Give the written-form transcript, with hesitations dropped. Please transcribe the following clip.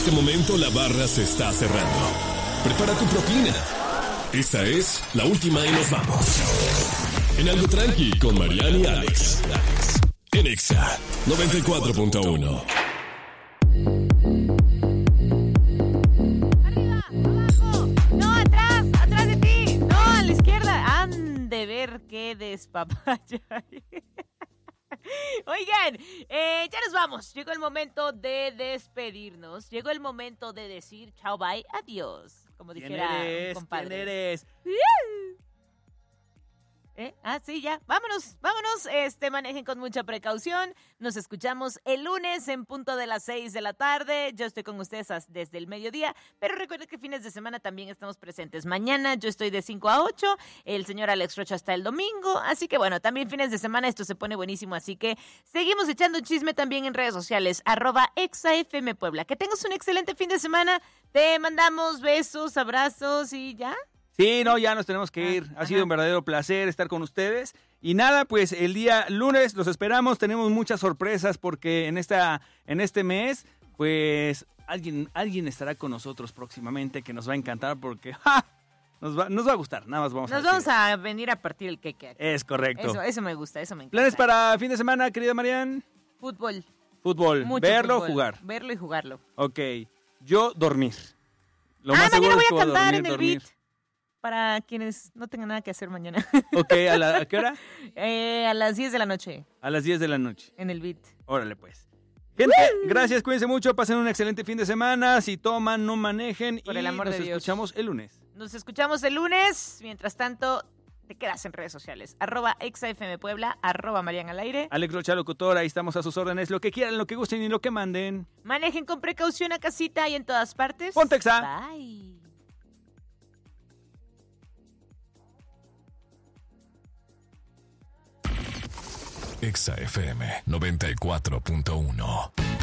este momento la barra se está cerrando. Prepara tu propina. Esta es la última y nos vamos. En Algo Tranqui con Mariana y Alex. En Exa 94.1. Ver qué despapalle. Oigan, ya nos vamos. Llegó el momento de despedirnos. Llegó el momento de decir chao, bye, adiós. Como dijera un compadre. ¿Quién eres? Sí, ya. Vámonos. Manejen con mucha precaución. Nos escuchamos el lunes en punto de las 6 de la tarde. Yo estoy con ustedes desde el mediodía, pero recuerden que fines de semana también estamos presentes. Mañana yo estoy de 5 a 8, el señor Alex Rocha hasta el domingo, así que bueno, también fines de semana esto se pone buenísimo, así que seguimos echando chisme también en redes sociales, @ExaFMPuebla. Que tengas un excelente fin de semana. Te mandamos besos, abrazos y ya. Sí, no, ya nos tenemos que ir. Ha sido un verdadero placer estar con ustedes. Y nada, pues el día lunes los esperamos. Tenemos muchas sorpresas porque en este mes, pues alguien estará con nosotros próximamente que nos va a encantar porque nos va a gustar. Nada más vamos a venir a partir el queque. Es correcto. Eso me gusta, eso me encanta. ¿Planes para fin de semana, querida Marian? Fútbol. Mucho verlo, fútbol. Jugar. Verlo y jugarlo. Ok. Yo dormir. Mañana voy a cantar en el beat. Para quienes no tengan nada que hacer mañana. Ok, ¿a qué hora? A las 10 de la noche. A las 10 de la noche. En el beat. Órale, pues. Gente, gracias, cuídense mucho, pasen un excelente fin de semana. Si toman, no manejen. Por el amor de Dios. Nos escuchamos el lunes. Nos escuchamos el lunes. Mientras tanto, te quedas en redes sociales. @ExaFMPuebla, @Marian al aire. Alex Rocha, locutor, ahí estamos a sus órdenes. Lo que quieran, lo que gusten y lo que manden. Manejen con precaución a casita y en todas partes. Ponte Exa. Bye. Exa FM 94.1.